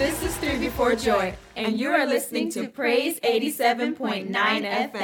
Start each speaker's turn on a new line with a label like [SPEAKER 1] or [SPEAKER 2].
[SPEAKER 1] This is 3 Before Joy, and you are listening to Praise 87.9 FM.